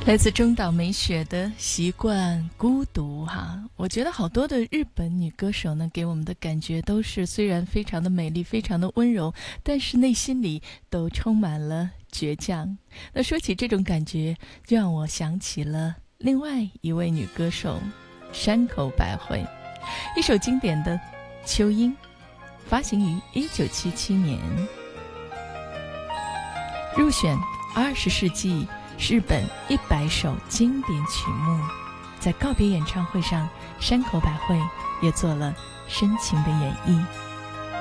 来自中岛美雪的习惯孤独哈，我觉得好多的日本女歌手呢，给我们的感觉都是虽然非常的美丽，非常的温柔，但是内心里都充满了倔强。那说起这种感觉，就让我想起了另外一位女歌手山口百惠，一首经典的《秋樱》，发行于1977年，入选20世纪日本100首经典曲目。在告别演唱会上，山口百惠也做了深情的演绎。